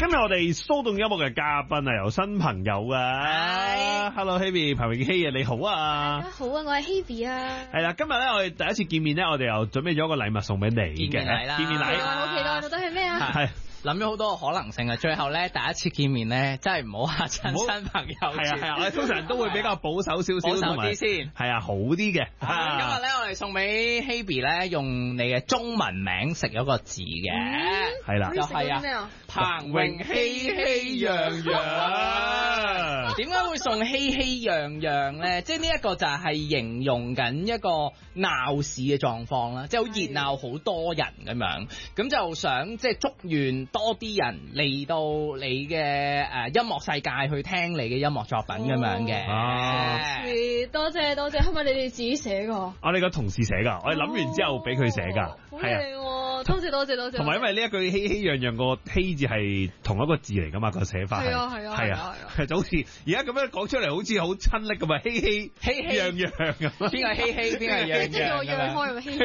今日我哋騷動音樂嘅嘉賓啊，有新朋友啊 ，Hello Hebe，彭穎希啊，你好啊， 大家好啊，我係 Hebe 啊。 係啦，今日咧我哋第一次見面咧，我哋又準備咗一個禮物送俾你嘅， 見面禮啦， 見面禮， 好期待，到底係咩啊？ 係。 諗咗好多可能性啊！最後咧，第一次見面咧，真係唔好嚇親新朋友。 係啊，我哋通常都會比較保守少少， 保守啲先。 係啊，好啲嘅。 今日咧，我哋送俾 Hebe 咧，用你嘅中文名食咗個字嘅， 係啦， 就係啊，彭穎希希樣樣。點解會送希希樣樣咧？即係呢一個就係形容緊一個鬧市嘅狀況啦，即係好熱鬧，好多人咁樣，咁就想即係祝願多啲人嚟到你嘅音樂世界去聽你嘅音樂作品咁樣嘅。 多謝，係咪你哋自己寫㗎？ 我哋個同事寫㗎，我哋諗完之後俾佢寫㗎。 好靚喎！多謝。 同埋因為呢一句希希樣樣個希字係同一個字嚟㗎嘛，個寫法係啊，就好似而家咁樣講出嚟好似好親昵咁啊，希希樣樣咁。 邊個希希？邊個樣樣？ 即係我讓開希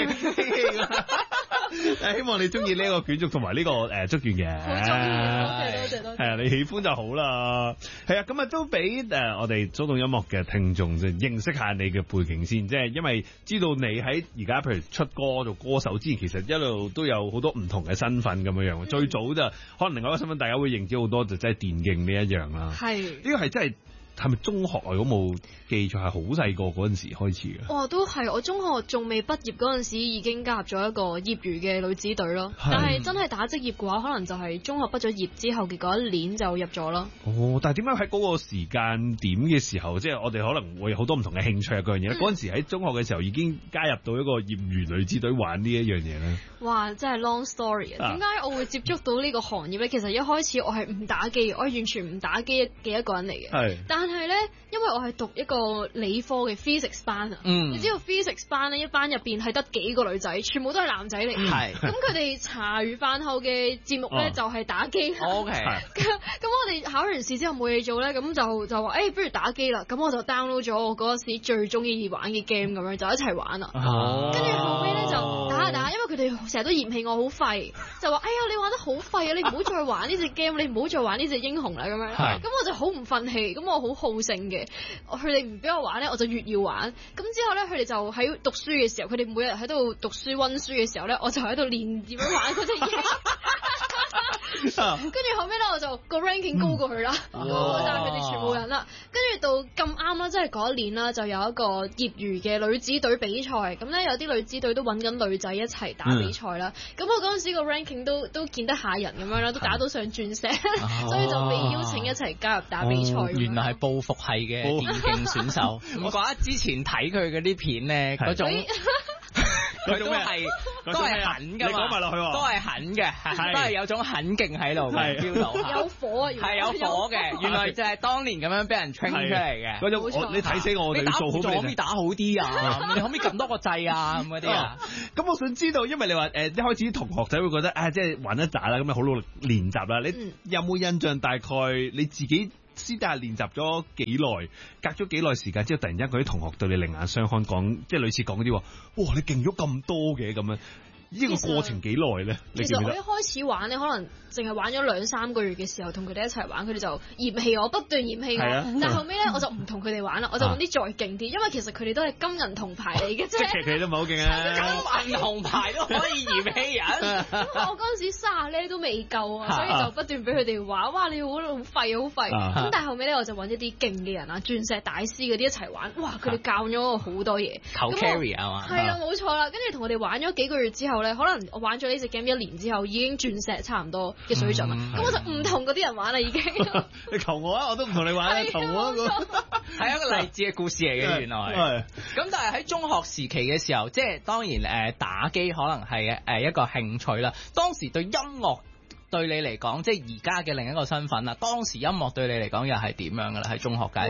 希。 希望你中意呢個卷軸同埋呢個祝願嘅。 好中意，多謝。 係啊，你喜歡就好啦。係啊，咁啊都俾我哋騷動音樂嘅聽眾認識下你嘅背景先，即係因為知道你喺而家譬如出歌做歌手之前，其實一路都有好多唔同嘅身份咁樣樣。最早就可能另外一個身份，大家會認知好多就真係電競呢一樣啦。係呢個係真係。係咪中學啊？如果冇記錯，係好細個嗰陣時開始嘅。哦， 都係。我中學仲未畢業嗰陣時，已經加入咗一個業餘嘅女子隊咯。但係真係打職業嘅話，可能就係中學畢咗業之後嘅嗰一年就入咗咯。 哦，但係點解喺嗰個時間點嘅時候，即係我哋可能會有好多唔同嘅興趣啊嗰樣嘢咧？嗰陣時喺中學嘅時候已經加入到一個業餘女子隊玩呢一樣嘢咧。 哇！真係 long story 啊！點解我會接觸到呢個行業咧？其實一開始我係唔打機，我係完全唔打機嘅一個人嚟嘅。係。但係咧，因為我係讀一個理科嘅 physics 班啊，你知道 physics 班咧，一班入邊係得幾個女仔，全部都係男仔嚟嘅。係。咁佢哋茶餘飯後嘅節目咧就係打機。OK。咁我哋考完試之後冇嘢做咧，咁就話不如打機啦。咁我就 download 咗我嗰時最中意玩嘅 game 咁樣，就一齊玩啦。跟住後尾咧就打下打，因為佢哋成日都嫌棄我好廢，就話你玩得好廢啊！你唔好再玩呢隻 game，你唔好再玩呢隻英雄啦咁樣。咁我就好唔忿氣，咁我好好勝嘅。佢哋唔俾我玩咧，我就越要玩。咁之後咧，佢哋就喺讀書嘅時候，佢哋每日喺度讀書溫書嘅時候咧，我就喺度練點樣玩嗰隻嘢。跟住後尾咧，我就個 ranking 高過佢啦，高過晒佢哋全部人啦。跟住到咁啱啦，即係嗰一年啦，就有一個業餘嘅女子隊比賽。咁咧有啲女子隊都揾緊女仔一齊打比賽啦。咁我嗰陣時個 ranking 都見得下人咁樣啦，都打到上鑽石，所以就被邀請一齊加入打比賽。 原來係報復系嘅電競選手。我覺得之前睇佢嗰啲片咧，嗰種佢都係狠㗎嘛，你講埋落去喎，都係狠嘅，都係有種狠勁喺度嘅，標到有火啊， 係有火嘅。原來就係當年咁樣俾人 train 出嚟嘅。 嗰種你睇死我哋數好， 可唔可以打好啲啊？你可唔可以撳多個掣啊？咁嗰啲啊。 咁我想知道，因為你話一開始同學仔會覺得即係玩一陣啦，咁啊好努力練習啦。你有冇印象大概你自己私底下練習咗幾耐？隔咗幾耐時間之後，突然間嗰啲同學對你另眼相看，講即係類似講嗰啲話，哇！你勁咗咁多嘅咁樣。呢個過程幾耐咧？ 其實我一開始玩咧，可能淨係玩咗2-3個月嘅時候，同佢哋一齊玩，佢哋就嫌棄我，不斷嫌棄我。但後尾咧，我就唔同佢哋玩啦，我就揾啲再勁啲，因為其實佢哋都係金銀銅牌嚟嘅啫。即係佢哋都唔係好勁啊！ 金銀銅牌都可以嫌棄人。 咁我嗰陣時30咧都未夠啊，所以就不斷俾佢哋話：哇！你好廢好廢。咁但係後尾咧，我就揾一啲勁嘅人啊，鑽石大師嗰啲一齊玩。哇！佢哋教咗我好多嘢。 求 carry 啊嘛。 係啊，冇錯啦。跟住同我哋玩咗幾個月之後咧，可能我玩咗呢隻 game 1年之後，已經鑽石差唔多嘅水準啦。咁我就唔同嗰啲人玩啦，已經。 你求我啊，我都唔同你玩啦，求我啊， 係一個勵志嘅故事嚟嘅，原來。咁但係喺中學時期嘅時候，即係當然打機可能係一個興趣啦。當時對音樂對你嚟講，即係而家嘅另一個身份啦。當時音樂對你嚟講又係點樣㗎啦？喺中學階段。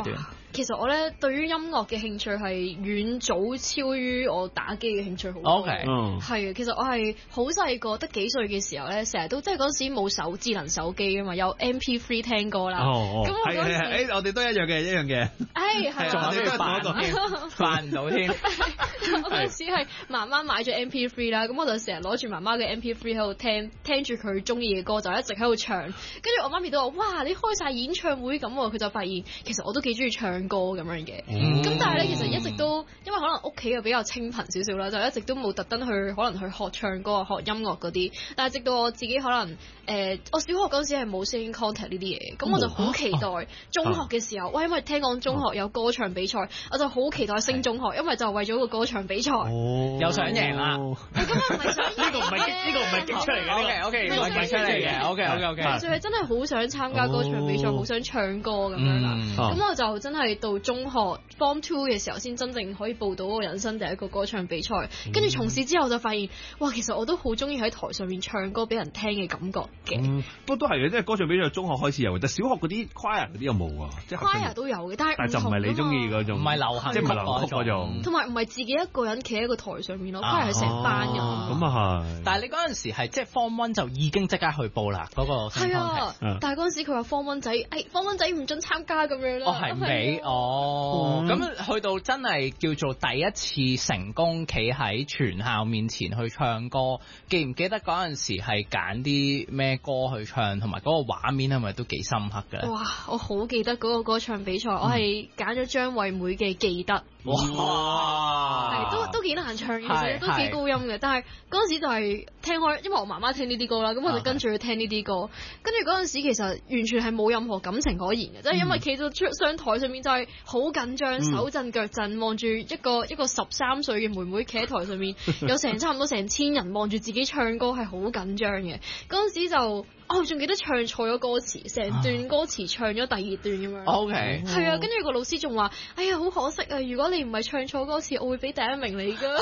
其實我咧對於音樂嘅興趣係遠早超於我打機嘅興趣好多。 OK， 係啊，其實我係好細個，得幾歲嘅時候咧，成日都即係嗰陣時冇智能手機啊嘛，有 MP3 聽歌啦。咁我嗰時我哋都一樣嘅。 係仲我哋都係同一個扮唔到添。 我嗰陣時係媽媽買咗 MP3 啦，咁我就成日攞住媽媽嘅 MP3 喺度聽住佢中意嘅歌，就一直喺度唱。跟住我媽咪都話：哇，你開晒演唱會咁喎！佢就發現其實我都幾中意唱歌咁樣嘅。咁但係咧，其實一直都因為可能屋企又比較清貧少少啦，就一直都冇特登去可能去學唱歌、學音樂嗰啲。但係直到我自己可能我小學嗰陣時係冇 singing contest 呢啲嘢，咁我就好期待中學嘅時候，因為聽講中學有歌唱比賽，我就好期待升中學，因為就為咗個歌唱比賽。 又想贏啦！ 咁我唔係想贏， 呢個唔係激出嚟嘅。 OK， 呢個唔係激出嚟嘅。OK。 就係真係好想參加歌唱比賽，好想唱歌咁樣啦。咁我就真係到中學 Form 2嘅時候，先真正可以報到我人生第一個歌唱比賽。跟住從此之後就發現，哇，其實我都好中意喺台上面唱歌俾人聽嘅感覺嘅。 不過都係嘅，即係歌唱比賽中學開始有，但小學嗰啲 choir 嗰啲有冇啊？即係 choir 都有嘅，但係就唔係你中意嗰種， 唔係流行， 即係唔係流行嗰種， 同埋唔係自己一個人企喺個台上面咯，choir 係成班人。 咁啊係。 但係你嗰陣時係即係 Form 1就已經即刻去報啦，嗰個係啊。 但係嗰陣時佢話 Form 1仔，Form 1仔唔准參加咁樣咯。 係咪？咁去到真係叫做第一次成功企喺全校面前去唱歌，記唔記得嗰陣時係揀啲咩歌去唱，同埋嗰個畫面係咪都幾深刻嘅？ 哇！我好記得嗰個歌唱比賽，我係揀咗張惠妹嘅《記得》。 哇！ 都幾難唱嘅，其實都幾高音嘅。但係嗰陣時就係聽開，因為我媽媽聽呢啲歌啦，咁我就跟住去聽呢啲歌。跟住嗰陣時其實完全係冇任何感情可言嘅，即係因為企到上台上面就係好緊張，手震腳震，望住一個13歲嘅妹妹企喺台上面，有差唔多成千人望住自己唱歌，係好緊張嘅。嗰陣時就仲記得唱錯咗歌詞，成段歌詞唱咗第二段咁樣。 OK， 係啊，跟住個老師仲話：哎呀，好可惜啊！如果你唔係唱錯歌詞，我會俾第一名你㗎。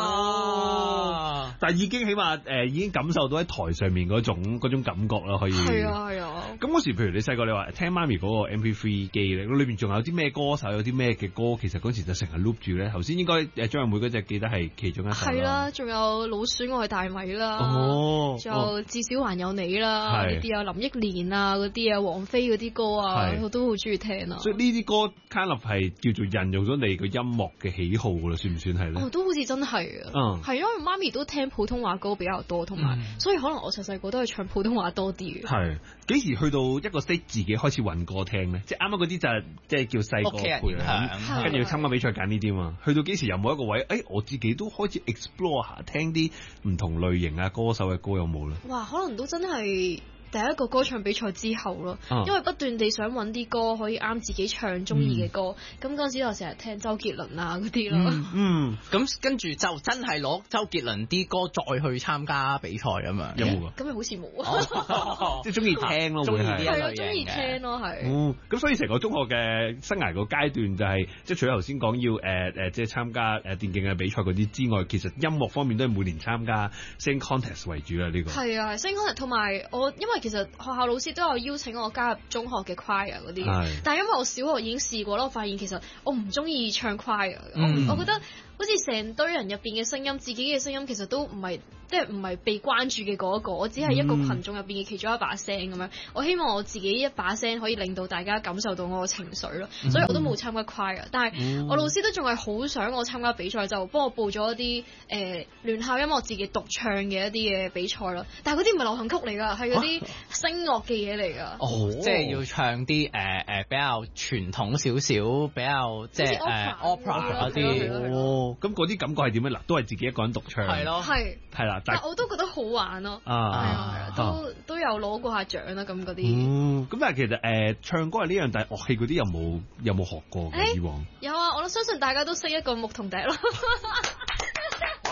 但係已經起碼已經感受到喺台上面嗰種感覺啦，可以。 係啊。 咁嗰時，譬如你細個，你話聽媽咪嗰個 MP3 機咧，裏邊仲有啲咩歌手，有啲咩嘅歌，其實嗰時就成日 loop 住咧。頭先應該張惠妹嗰隻記得係其中一首。係啦， 仲有老鼠愛大米啦，仲有至少還有你啦，呢啲啊，林憶蓮啊嗰啲啊，王菲嗰啲歌啊，我都好中意聽啊。 所以呢啲歌 kind of 係叫做印用咗你個音樂嘅喜好㗎啦，算唔算係咧？ 都好似真係啊。係因為媽咪都聽普通話歌比較多，同埋所以可能我細個都係唱普通話多啲嘅。 係幾時去到一個 stage 自己開始揾歌聽咧？即係啱啱嗰啲就係即係叫細個培養，跟住要參加比賽揀呢啲嘛。去到幾時有冇一個位？我自己都開始 explore 下，聽啲唔同類型啊歌手嘅歌有冇咧？ 哇，可能都真係第一個歌唱比賽之後咯，因為不斷地想揾啲歌可以啱自己唱中意嘅歌，咁嗰陣時就成日聽周杰倫啊嗰啲咯。 咁跟住就真係攞周杰倫啲歌再去參加比賽咁嘛？ 有冇啊？ 咁又好似冇啊， 即係中意聽咯，會係係啊，中意聽咯，係。 咁所以成個中學嘅生涯個階段就係即係除咗頭先講要即係參加電競嘅比賽嗰啲之外，其實音樂方面都係每年參加 sing contest 為主啦。呢個係啊，sing contest 同埋我因為其實學校老師都有邀請我加入中學嘅 choir 嗰啲，但係因為我小學已經試過啦，我發現其實我唔中意唱 choir，我覺得好似成堆人入邊嘅聲音，自己嘅聲音其實都唔係即係唔係被關注嘅嗰一個，我只係一個群眾入邊嘅其中一把聲咁樣。我希望我自己一把聲可以令到大家感受到我嘅情緒咯，所以我都冇參加 choir。但係我老師都仲係好想我參加比賽，就幫我報咗一啲聯校音樂自己獨唱嘅一啲嘅比賽咯。但係嗰啲唔係流行曲嚟㗎，係嗰啲聲樂嘅嘢嚟㗎。 即係要唱啲比較傳統少少，比較即係opera 嗰啲。 咁嗰啲感覺係點樣？嗱，都係自己一個人獨唱。 係咯， 係啦，但我都覺得好玩咯。係啊，都有攞過下獎啦，咁嗰啲。 咁但係其實唱歌係呢樣，但係樂器嗰啲有冇學過嘅以往？ 有啊，我相信大家都識一個牧童笛咯。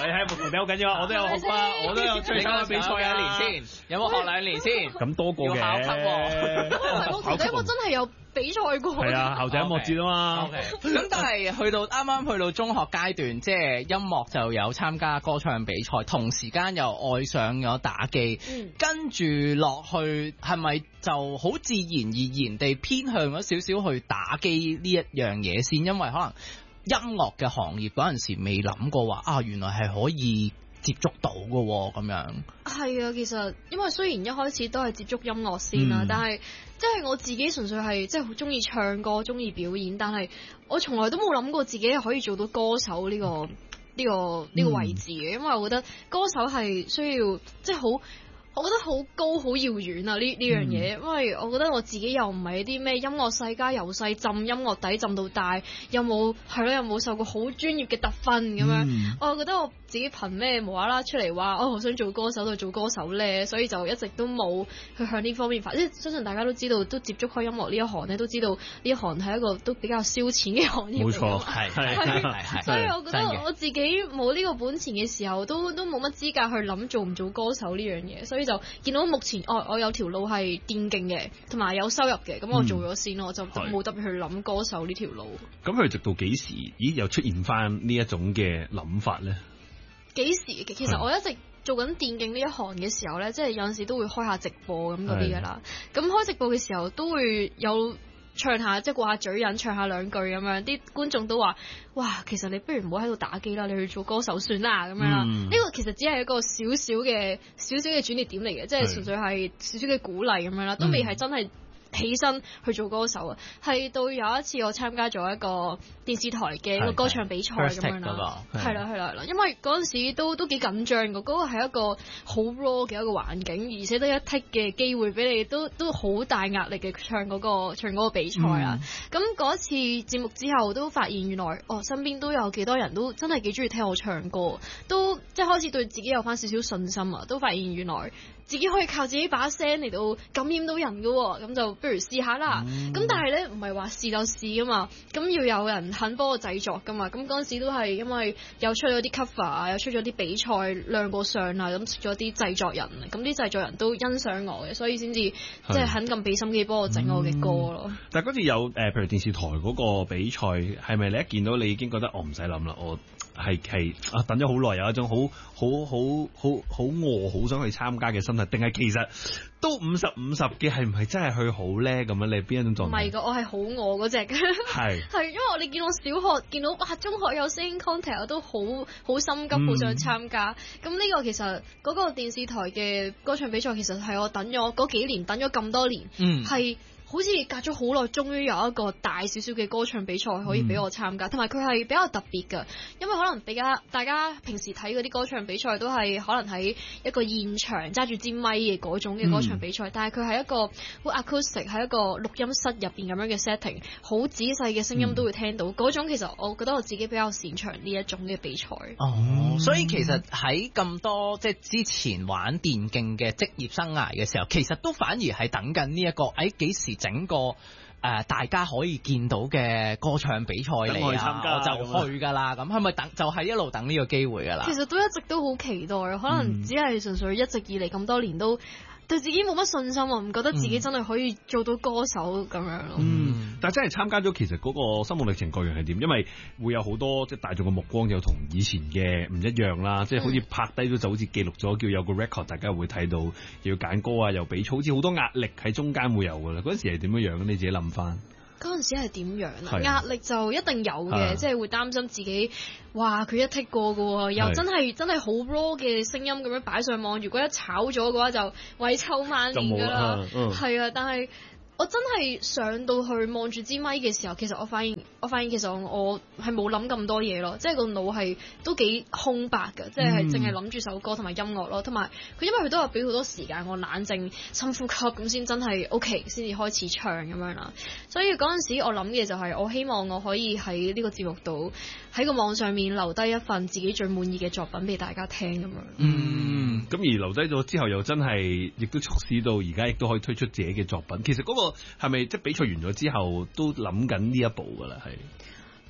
睇木你好緊要啊！我都有學啊，我都有出去參加比賽 1年先，有冇學2年先？ 咁多個嘅。 要考級喎。 我記得我真係有比賽過。 係啊，校際音樂節啊嘛。 咁但係啱啱去到中學階段，即係音樂就有參加歌唱比賽，同時間又愛上咗打機，跟住落去係咪就好自然而然地偏向咗少少去打機呢一樣嘢先？因為可能音樂嘅行業嗰陣時未諗過話啊，原來係可以接觸到嘅喎，咁樣。 係啊，其實因為雖然一開始都係接觸音樂先啦，但係即係我自己純粹係即係好中意唱歌、中意表演，但係我從來都冇諗過自己可以做到歌手呢個位置嘅，因為我覺得歌手係需要即係好。我覺得好高好遙遠啊！呢樣嘢，因為我覺得我自己又唔係一啲咩音樂世家，由細浸音樂底浸到大，又冇受過好專業嘅特訓咁樣。我覺得我自己憑咩無啦啦出嚟話我想做歌手就做歌手咧，所以就一直都冇去向呢方面發展。即係相信大家都知道，都接觸開音樂呢一行咧，都知道呢一行係一個都比較燒錢嘅行業。 冇錯， 係。所以我覺得我自己冇呢個本錢嘅時候，都冇乜資格去諗做唔做歌手呢樣嘢，所以就見到目前我有條路係電競嘅，同埋有收入嘅，咁我做咗先咯，我就冇特別去諗歌手呢條路。 咁佢直到幾時？咦，又出現翻呢一種嘅諗法咧？幾時？其實我一直做緊電競呢一行嘅時候咧，即係有陣時都會開下直播咁嗰啲噶啦。咁開直播嘅時候都會有唱下，即係過下嘴癮，唱下兩句咁樣。啲觀眾都話：哇，其實你不如唔好喺度打機啦，你去做歌手算啦咁樣啦。呢個其實只係一個少少嘅轉捩點嚟嘅，即係純粹係少少嘅鼓勵咁樣啦，都未係真係起身去做歌手啊。係到有一次我參加咗一個電視台嘅一個歌唱比賽咁樣啦，係啦，因為嗰陣時都幾緊張嘅，嗰個係一個好 raw 嘅一個環境，而且得一剔嘅機會俾你，都好大壓力嘅唱嗰個比賽啊。咁嗰次節目之後都發現原來身邊都有幾多人都真係幾中意聽我唱歌，都即係開始對自己有翻少少信心啊，都發現原來自己可以靠自己把聲嚟到感染到人嘅，咁就不如試下啦。咁但係咧唔係話試就試噶嘛，咁要有人肯幫我製作噶嘛。咁嗰陣時都係因為又出咗啲 cover 啊，又出咗啲比賽亮過相啊，咁出咗啲製作人，咁啲製作人都欣賞我嘅，所以先至即係肯咁俾心機幫我整我嘅歌咯。 但係嗰次有譬如電視台嗰個比賽，係咪你一見到你已經覺得我唔使諗啦，我係等咗好耐，有一種好餓，好想去參加嘅心態，定係其實都50-50嘅，係唔係真係去好咧？咁樣你係邊一種狀態？唔係㗎，我係好餓嗰隻嘅。係因為你見我小學見到中學有 singing contest，我都好心急，好想參加。咁呢個其實嗰個電視台嘅歌唱比賽，其實係我等咗嗰幾年，等咗咁多年，係。好似隔咗好耐，終於有一個大少少嘅歌唱比賽可以俾我參加，同埋佢係比較特別㗎，因為可能大家平時睇嗰啲歌唱比賽都係可能喺一個現場揸住支咪嘅嗰種嘅歌唱比賽，但係佢係一個好 acoustic， 係一個錄音室入邊咁樣嘅 setting， 好仔細嘅聲音都會聽到，嗰種其實我覺得我自己比較擅長呢一種嘅比賽。 所以其實喺咁多即係之前玩電競嘅職業生涯嘅時候，其實都反而係等緊呢一個幾時整個大家可以見到嘅歌唱比賽嚟啊，我就去㗎啦。咁係咪就係一路等呢個機會㗎啦？其實都一直都好期待，可能只係純粹一直以嚟咁多年都對自己冇乜信心，唔覺得自己真係可以做到歌手咁樣咯。但係真係參加咗，其實嗰個心路歷程各樣係點？因為會有好多即係大眾嘅目光又同以前嘅唔一樣啦，即係好似拍低咗就好似記錄咗，叫有個 record， 大家會睇到，又要揀歌啊，又比賽，好似好多壓力喺中間會有㗎啦。嗰陣時係點樣樣？你自己諗翻。嗰陣時係點樣啊？壓力就一定有嘅，即係會擔心自己，哇佢一剔過嘅喎，又真係好 raw 嘅聲音咁樣擺上網，如果一炒咗嘅話就遺臭萬年㗎啦。係啊，但係我真係上到去望住支咪嘅時候，其實我發現其實我係冇諗咁多嘢咯，即係個腦係都幾空白㗎，即係淨係諗住首歌同埋音樂咯，同埋佢因為佢都有俾好多時間我冷靜深呼吸咁先真係 OK 先至開始唱咁樣啦。所以嗰陣時我諗嘅就係我希望我可以喺呢個節目度喺個網上面留低一份自己最滿意嘅作品俾大家聽咁樣。咁而留低咗之後又真係亦都促使到而家亦都可以推出自己嘅作品。其實嗰個係咪即係比賽完咗之後都諗緊呢一步㗎啦？係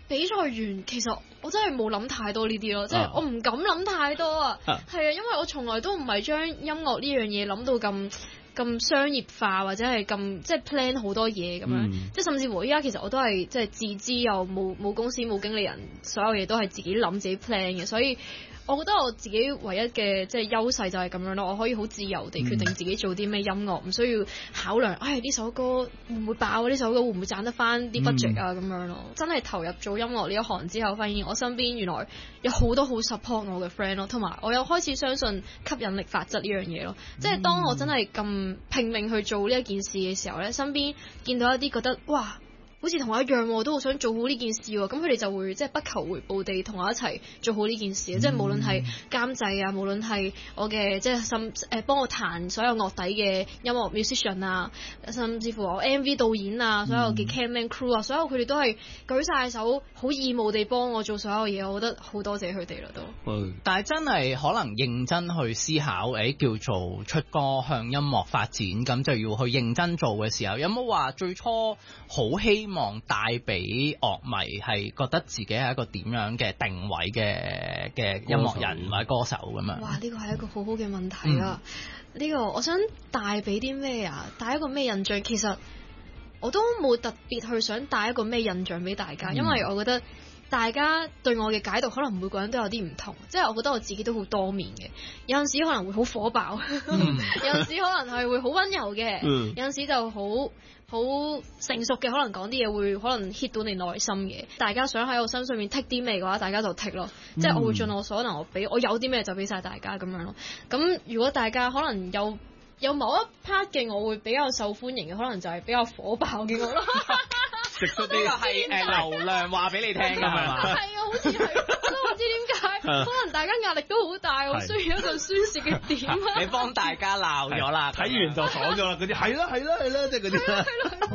比賽完，其實我真係冇諗太多呢啲咯，即係我唔敢諗太多啊。係啊，因為我從來都唔係將音樂呢樣嘢諗到咁商業化，或者係咁即係 plan 好多嘢咁樣。即係甚至乎依家其實我都係即係自資，又冇公司冇經理人，所有嘢都係自己諗自己 plan 嘅，所以我覺得我自己唯一嘅即係優勢就係咁樣咯，我可以好自由地決定自己做啲咩音樂，唔需要考量呢首歌會唔會爆，呢首歌會唔會賺得翻啲 budget 啊咁樣咯。真係投入做音樂呢一行之後，發現我身邊原來有好多好 support 我嘅 friend 咯，同埋我又開始相信吸引力法則呢樣嘢咯。即係當我真係咁拼命去做呢一件事嘅時候咧，身邊見到一啲覺得哇，好似同我一樣喎，都好想做好呢件事喎，咁佢哋就會即係不求回報地同我一齊做好呢件事，即係無論係監製啊，無論係我嘅即係幫我彈所有樂底嘅音樂 musician 啊，甚至乎我 MV 導演啊，所有嘅 cameraman crew 啊，所有佢哋都係舉晒手，好義務地幫我做所有嘢，我覺得好多謝佢哋啦都。 但係真係可能認真去思考，叫做出歌向音樂發展，咁就要去認真做嘅時候，有冇話最初好希望帶俾樂迷係覺得自己係一個點樣嘅定位嘅音樂人或者歌手咁樣？哇！ 呢個係一個好好嘅問題啊！呢個我想帶俾啲咩啊？帶一個咩印象？其實我都冇特別去想帶一個咩印象俾大家，因為我覺得大家對我嘅解讀可能每個人都有啲唔同，即係我覺得我自己都好多面嘅，有陣時可能會好火爆，有陣時可能係會好溫柔嘅，有陣時就好成熟嘅，可能講啲嘢會可能 hit 到你內心嘅。大家想喺我身上面剔啲咩嘅話，大家就剔咯，即係我會盡我所能，我有啲咩就俾晒大家咁樣咯。咁如果大家可能有某一 part 嘅我會比較受歡迎嘅，可能就係比較火爆嘅我咯。 食出啲係流量話俾你聽㗎嘛？ 係啊，好似係，都唔知點解，可能大家壓力都好大，我需要一個宣泄嘅點啊。 你幫大家鬧咗啦， 睇完就爽咗啦，嗰啲係啦，即係嗰啲。